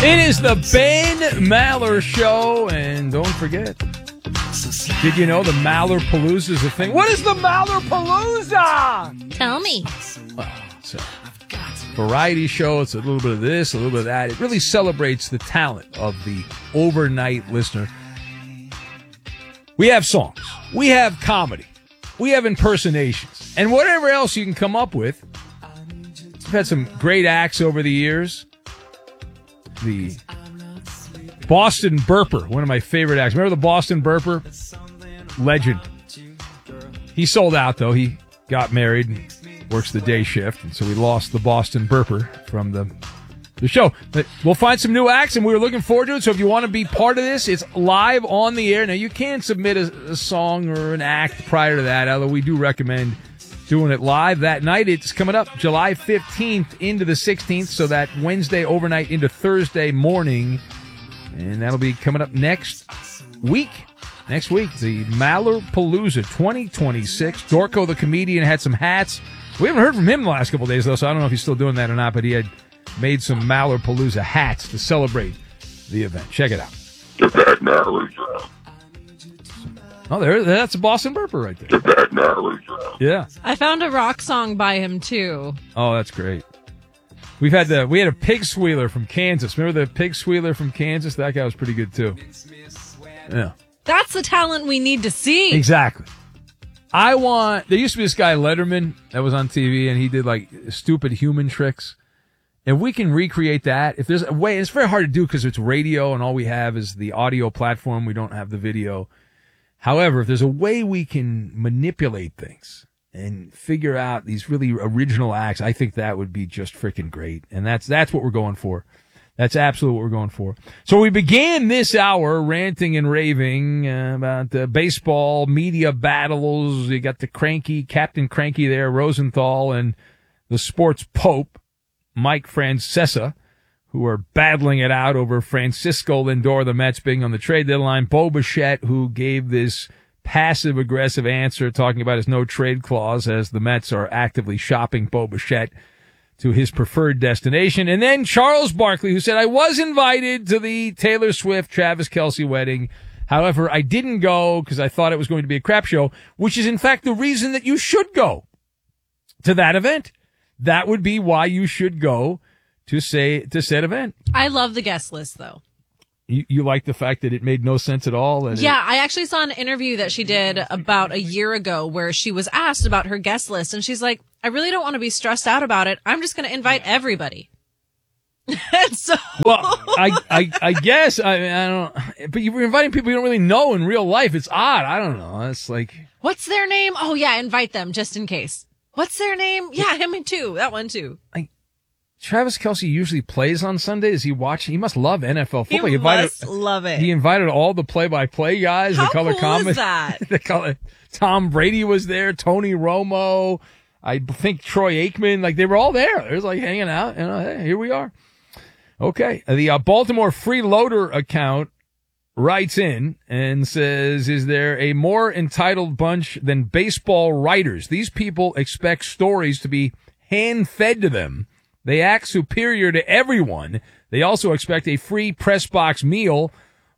It is the Ben Maller Show, and don't forget, did you know the Maller Palooza is a thing? What is the Maller Palooza? Tell me. Well, it's a variety show. It's a little bit of this, a little bit of that. It really celebrates the talent of the overnight listener. We have songs. We have comedy. We have impersonations. And whatever else you can come up with. We've had some great acts over the years. The Boston Burper, one of my favorite acts. Remember the Boston Burper? Legend. He sold out, though. He got married and works the day shift, and so we lost the Boston Burper from the show. But we'll find some new acts, and we were looking forward to it. So if you want to be part of this, it's live on the air. Now, you can submit a song or an act prior to that, although we do recommend doing it live that night. It's coming up July 15th into the 16th, so that Wednesday overnight into Thursday morning. And that'll be coming up next week. Next week, the Maller Palooza 2026. Dorco the comedian had some hats. We haven't heard from him the last couple of days, though, so I don't know if he's still doing that or not, but he had made some Maller Palooza hats to celebrate the event. Check it out. The Bad Maller. Oh, that's a Boston Burper right there. The Bad Maller. Yeah. I found a rock song by him, too. Oh, that's great. We had a pig squealer from Kansas. Remember the pig squealer from Kansas? That guy was pretty good, too. Yeah. That's the talent we need to see. Exactly. There used to be this guy, Letterman, that was on TV, and he did, like, stupid human tricks. If we can recreate that, if there's a way, it's very hard to do because it's radio and all we have is the audio platform. We don't have the video. However, if there's a way we can manipulate things and figure out these really original acts, I think that would be just freaking great. And that's what we're going for. That's absolutely what we're going for. So we began this hour ranting and raving about baseball, media battles. You got the Captain Cranky there, Rosenthal, and the sports pope, Mike Francesa, who are battling it out over Francisco Lindor, the Mets being on the trade deadline. Bo Bichette, who gave this passive-aggressive answer talking about his no-trade clause as the Mets are actively shopping Bo Bichette to his preferred destination. And then Charles Barkley, who said, I was invited to the Taylor Swift-Travis Kelce wedding. However, I didn't go because I thought it was going to be a crap show, which is, in fact, the reason that you should go to that event. That would be why you should go to said event. I love the guest list, though. You like the fact that it made no sense at all? Yeah, I actually saw an interview that she did about a year ago where she was asked about her guest list, and she's like, I really don't want to be stressed out about it. I'm just going to invite everybody. So, well, I guess, I don't, but you were inviting people you don't really know in real life. It's odd. I don't know. It's like, what's their name? Oh, yeah, invite them just in case. What's their name? Yeah, him too. That one too. Travis Kelce usually plays on Sundays. He must love NFL football. He must love it. He invited all the play-by-play guys. How the color cool is that? Tom Brady was there. Tony Romo. I think Troy Aikman. Like, they were all there. They was like hanging out. Hey, here we are. Okay. The Baltimore Freeloader account writes in and says, is there a more entitled bunch than baseball writers? These people expect stories to be hand-fed to them. They act superior to everyone. They also expect a free press box meal,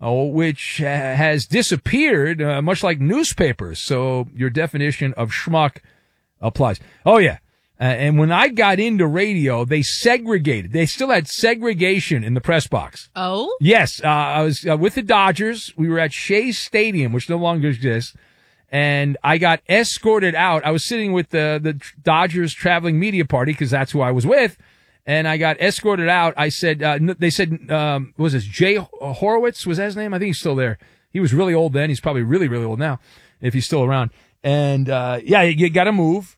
which has disappeared, much like newspapers. So your definition of schmuck applies. Oh, yeah. And when I got into radio, they segregated. They still had segregation in the press box. Oh? Yes. I was with the Dodgers. We were at Shea Stadium, which no longer exists. And I got escorted out. I was sitting with the Dodgers traveling media party because that's who I was with. And I got escorted out. I said, they said, what was this? Jay Horowitz? Was that his name? I think he's still there. He was really old then. He's probably really, really old now, if he's still around. And, yeah, you gotta move.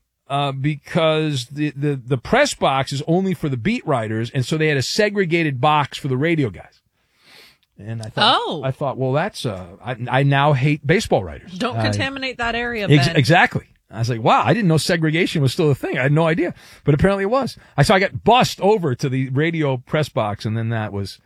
Because the press box is only for the beat writers, and so they had a segregated box for the radio guys. And I thought, well, that's I now hate baseball writers. Don't contaminate that area, Ben. Exactly. I was like, wow, I didn't know segregation was still a thing. I had no idea, but apparently it was. I got bussed over to the radio press box, and then that was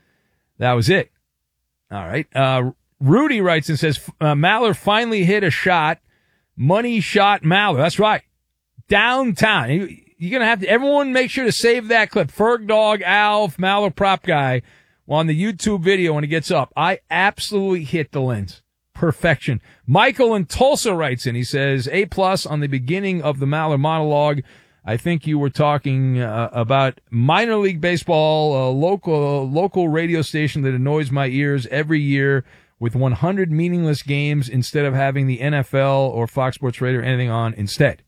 it. All right. Rudy writes and says, Maller finally hit a shot. Money shot Maller. That's right. Downtown. You're going to have to, everyone make sure to save that clip. Ferg Dog, Alf, Maller Prop Guy. on the YouTube video when it gets up. I absolutely hit the lens. Perfection. Michael in Tulsa writes in. He says, A+ on the beginning of the Maller monologue. I think you were talking about minor league baseball, a local radio station that annoys my ears every year with 100 meaningless games instead of having the NFL or Fox Sports Radio or anything on instead.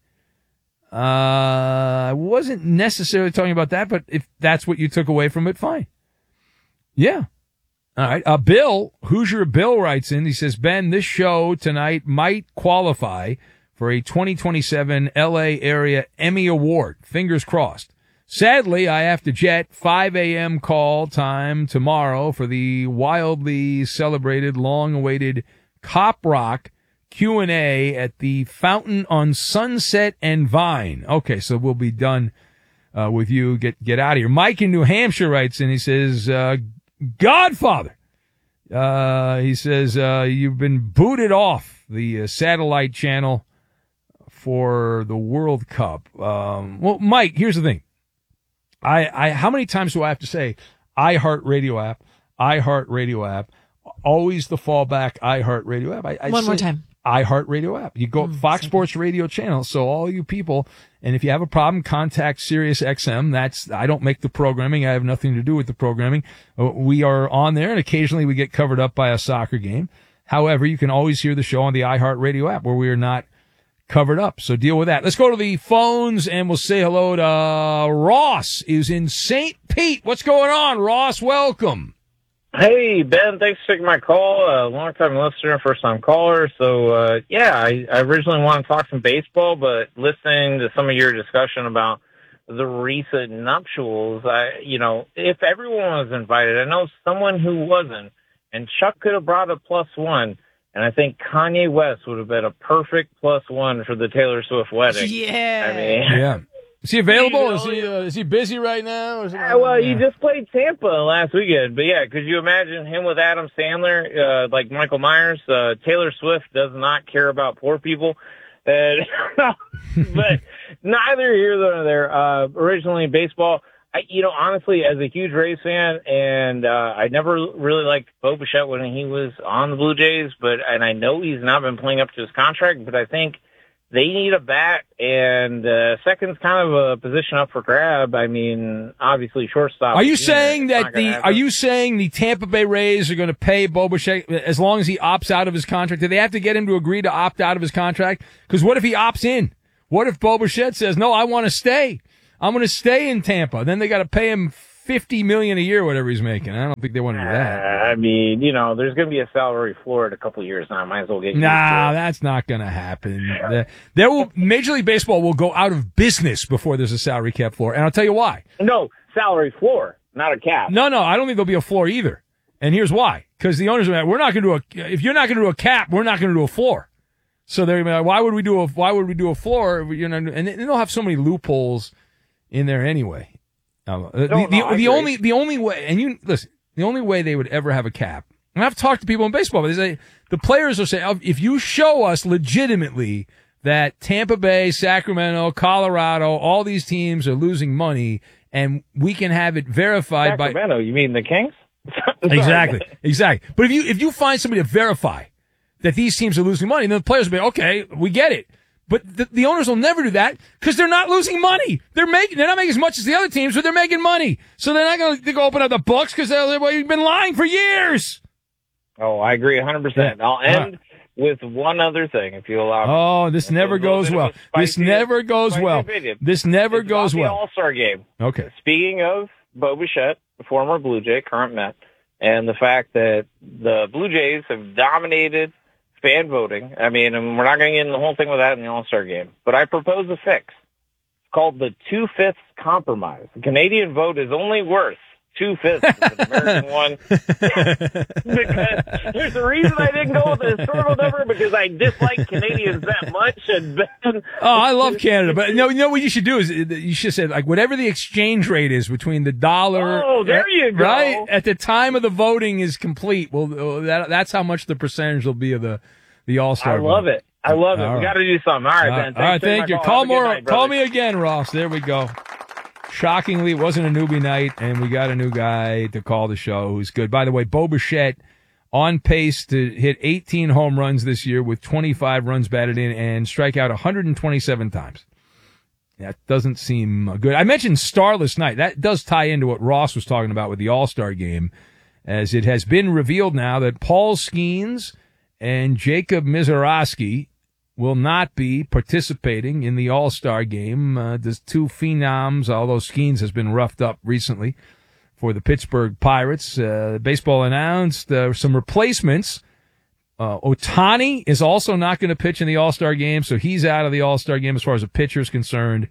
I wasn't necessarily talking about that, but if that's what you took away from it, fine. Yeah. All right. Bill, Hoosier Bill writes in. He says, Ben, this show tonight might qualify for a 2027 LA area Emmy Award. Fingers crossed. Sadly, I have to jet 5 a.m. call time tomorrow for the wildly celebrated, long-awaited Cop Rock Q&A at the Fountain on Sunset and Vine. Okay, so we'll be done with you. Get out of here. Mike in New Hampshire writes in. He says, Godfather. He says, you've been booted off the satellite channel for the World Cup. Well, Mike, here's the thing. How many times do I have to say iHeartRadio app, always the fallback iHeartRadio app? One more time. iHeartRadio app. You go Fox Sports Radio channel. So all you people, and if you have a problem, contact Sirius XM. I don't make the programming. I have nothing to do with the programming. We are on there, and occasionally we get covered up by a soccer game. However, you can always hear the show on the iHeartRadio app where we are not covered up. So deal with that. Let's go to the phones and we'll say hello to Ross is in St. Pete. What's going on, Ross? Welcome. Hey, Ben, thanks for taking my call. Long-time listener, first-time caller. So, I originally wanted to talk some baseball, but listening to some of your discussion about the recent nuptials, if everyone was invited, I know someone who wasn't, and Chuck could have brought a +1. And I think Kanye West would have been a perfect +1 for the Taylor Swift wedding. Yeah. Yeah. Is he available? Is he busy right now? He just played Tampa last weekend. But yeah, could you imagine him with Adam Sandler, like Michael Myers? Taylor Swift does not care about poor people. But neither here nor there. Originally baseball. Honestly, as a huge Rays fan, and I never really liked Bo Bichette when he was on the Blue Jays, and I know he's not been playing up to his contract, but I think they need a bat, and second's kind of a position up for grab. I mean, obviously, shortstop. Are you saying the Tampa Bay Rays are going to pay Bo Bichette as long as he opts out of his contract? Do they have to get him to agree to opt out of his contract? Because what if he opts in? What if Bo Bichette says, no, I want to stay? I'm going to stay in Tampa. Then they got to pay him $50 million a year, whatever he's making. I don't think they want to do that. I mean, there's going to be a salary floor in a couple of years now. I might as well get used to it. That's not going to happen. Major League Baseball will go out of business before there's a salary cap floor, and I'll tell you why. No, salary floor, not a cap. No, I don't think there'll be a floor either. And here's why: because the owners are like, we're not going to do if you're not going to do a cap, we're not going to do a floor. So they're like, why would we do a floor? And they'll have so many loopholes in there anyway. The only way, and you listen, the only way they would ever have a cap, and I've talked to people in baseball, but they say the players will say, if you show us legitimately that Tampa Bay, Sacramento, Colorado, all these teams are losing money, and we can have it verified by Sacramento, you mean the Kings? Exactly. But if you find somebody to verify that these teams are losing money, then the players will be, okay, we get it. But the owners will never do that because they're not losing money. They're not making as much as the other teams, but they're making money. So they're not going to go open up the books because you've been lying for years. Oh, I agree 100%. I'll end with one other thing, if you allow me. Oh, this never goes well. This never goes well. This never goes well. The All-Star game. Okay. Speaking of Bo Bichette, the former Blue Jay, current Met, and the fact that the Blue Jays have dominated fan voting. I mean, and we're not going to get into the whole thing with that in the All-Star game. But I propose a fix. It's called the 2/5 compromise. The Canadian vote is only worth 2/5 of the American one. Because there's a reason I didn't go with the historical number, because I dislike Canadians that much. And Ben, I love Canada. But you know what you should do is you should say, like, whatever the exchange rate is between the dollar. Oh, there you go. Right? At the time of the voting is complete. Well, that's how much the percentage will be of the All-Star vote. I love it. I love it. All We right. got to do something. All right, Ben. All right, thank you. Call me again, Ross. There we go. shockingly, it wasn't a newbie night, and we got a new guy to call the show who's good. By the way, Bo Bichette on pace to hit 18 home runs this year with 25 runs batted in and strike out 127 times. That doesn't seem good. I mentioned Starless Night. That does tie into what Ross was talking about with the All-Star game, as it has been revealed now that Paul Skeens and Jacob Mizorowski will not be participating in the All-Star game. There's two phenoms, although Skeens has been roughed up recently for the Pittsburgh Pirates. Baseball announced some replacements. Ohtani is also not going to pitch in the All-Star game, so he's out of the All-Star game as far as a pitcher is concerned.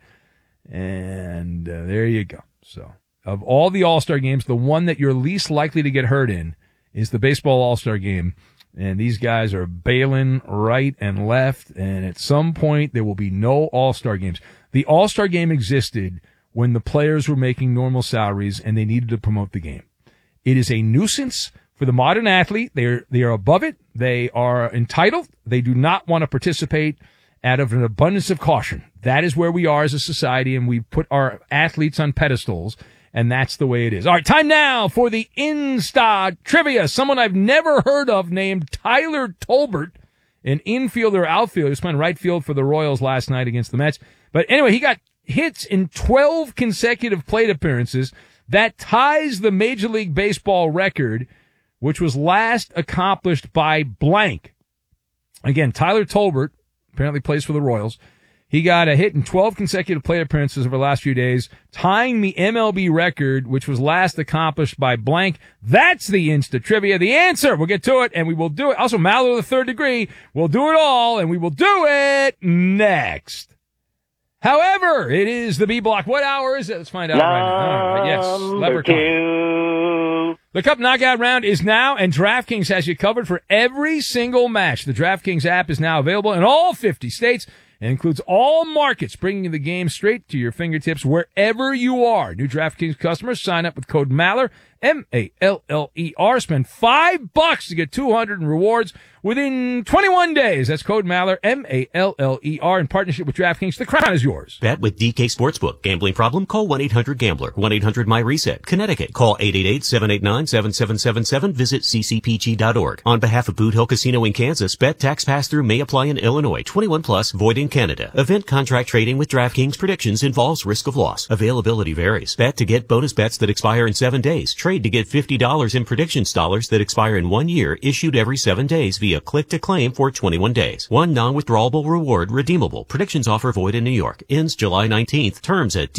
And there you go. So of all the All-Star games, the one that you're least likely to get hurt in is the baseball All-Star game. And these guys are bailing right and left, and at some point there will be no All-Star games. The All-Star game existed when the players were making normal salaries and they needed to promote the game. It is a nuisance for the modern athlete. They are above it. They are entitled. They do not want to participate out of an abundance of caution. That is where we are as a society, and we put our athletes on pedestals, and that's the way it is. All right, time now for the Insta Trivia. Someone I've never heard of named Tyler Tolbert, an infielder, outfielder. He was playing right field for the Royals last night against the Mets. But anyway, he got hits in 12 consecutive plate appearances. That ties the Major League Baseball record, which was last accomplished by blank. Again, Tyler Tolbert apparently plays for the Royals. He got a hit in 12 consecutive plate appearances over the last few days, tying the MLB record, which was last accomplished by blank. That's the Insta Trivia. The answer, we'll get to it, and we will do it. Also, Maller of the Third Degree, we'll do it all, and we will do it next. However, it is the B block. What hour is it? Let's find out right now. All right, yes, Leprechaun. The Cup Knockout Round is now, and DraftKings has you covered for every single match. The DraftKings app is now available in all 50 states and includes all markets, bringing the game straight to your fingertips wherever you are. New DraftKings customers sign up with code Maller, M-A-L-L-E-R. Spend $5 to get $200 in rewards within 21 days. That's code Maller, M-A-L-L-E-R, in partnership with DraftKings. The crown is yours. Bet with DK Sportsbook. Gambling problem? Call 1-800-GAMBLER. 1-800-MY-RESET. Connecticut. Call 888-789-7777. Visit ccpg.org. On behalf of Boot Hill Casino in Kansas, bet tax pass-through may apply in Illinois. 21 plus, void in Canada. Event contract trading with DraftKings predictions involves risk of loss. Availability varies. Bet to get bonus bets that expire in 7 days. Trade to get $50 in predictions dollars that expire in 1 year, issued every 7 days via click to claim for 21 days. One non-withdrawable reward redeemable. Predictions offer void in New York. Ends July 19th. Terms at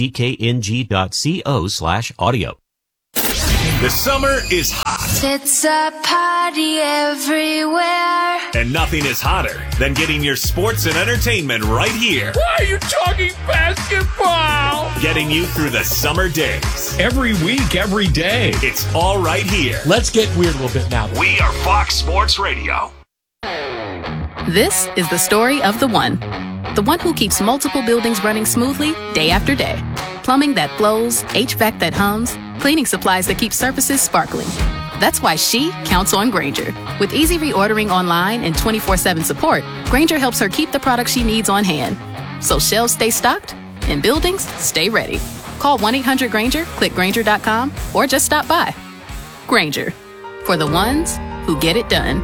dkng.co/audio. The summer is hot. It's a party everywhere. And nothing is hotter than getting your sports and entertainment right here. Why are you talking basketball? Getting you through the summer days. Every week, every day. It's all right here. Let's get weird a little bit now. We are Fox Sports Radio. This is the story of the one who keeps multiple buildings running smoothly day after day. Plumbing that flows, HVAC that hums, cleaning supplies that keep surfaces sparkling. That's why she counts on Grainger. With easy reordering online and 24/7 support, Grainger helps her keep the products she needs on hand. So shelves stay stocked and buildings stay ready. Call 1-800-GRAINGER, click Grainger.com, or just stop by. Grainger, for the ones who get it done.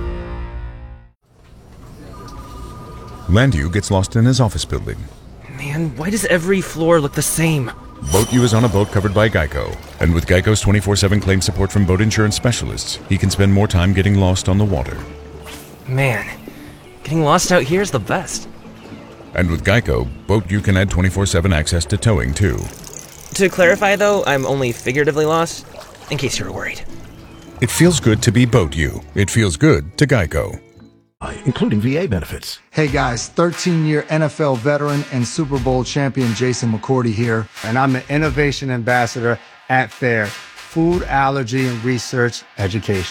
Landu gets lost in his office building. Man, why does every floor look the same? BoatU is on a boat covered by Geico. And with Geico's 24/7 claim support from boat insurance specialists, he can spend more time getting lost on the water. Man, getting lost out here is the best. And with Geico, BoatU can add 24/7 access to towing, too. To clarify, though, I'm only figuratively lost, in case you were worried. It feels good to be BoatU. It feels good to Geico. Including VA benefits. Hey guys, 13-year NFL veteran and Super Bowl champion Jason McCourty here, and I'm the Innovation Ambassador at FAIR, Food Allergy and Research Education.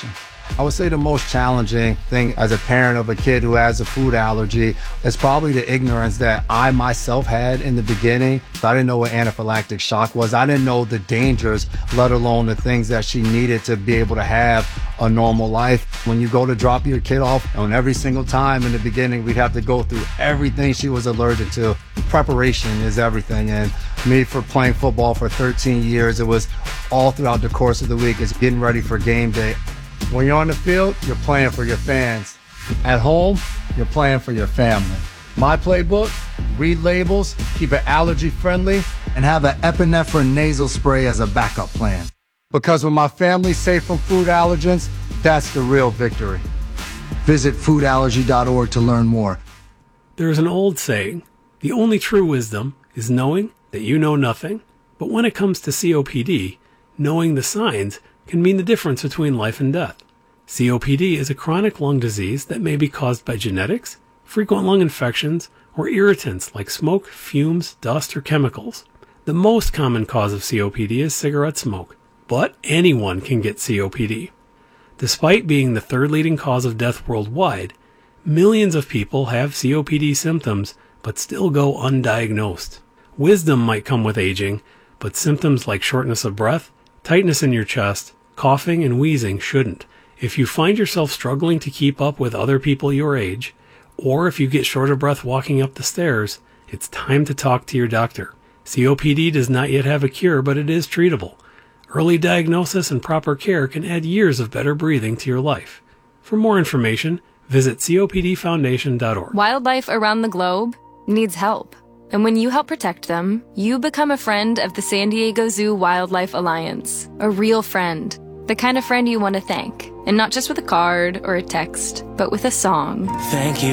I would say the most challenging thing as a parent of a kid who has a food allergy is probably the ignorance that I myself had in the beginning. I didn't know what anaphylactic shock was. I didn't know the dangers, let alone the things that she needed to be able to have a normal life. When you go to drop your kid off, and every single time in the beginning, we'd have to go through everything she was allergic to. Preparation is everything. And me, for playing football for 13 years, it was all throughout the course of the week. It's getting ready for game day. When you're on the field, you're playing for your fans. At home, you're playing for your family. My playbook: read labels, keep it allergy friendly, and have an epinephrine nasal spray as a backup plan. Because when my family's safe from food allergens, that's the real victory. Visit foodallergy.org to learn more. There is an old saying, the only true wisdom is knowing that you know nothing. But when it comes to COPD, knowing the signs can mean the difference between life and death. COPD is a chronic lung disease that may be caused by genetics, frequent lung infections, or irritants like smoke, fumes, dust, or chemicals. The most common cause of COPD is cigarette smoke, but anyone can get COPD. Despite being the third leading cause of death worldwide, millions of people have COPD symptoms but still go undiagnosed. Wisdom might come with aging, but symptoms like shortness of breath, tightness in your chest, coughing, and wheezing shouldn't. If you find yourself struggling to keep up with other people your age, or if you get short of breath walking up the stairs, it's time to talk to your doctor. COPD does not yet have a cure, but it is treatable. Early diagnosis and proper care can add years of better breathing to your life. For more information, visit copdfoundation.org. Wildlife around the globe needs help. And when you help protect them, you become a friend of the San Diego Zoo Wildlife Alliance. A real friend. The kind of friend you want to thank. And not just with a card or a text, but with a song. Thank you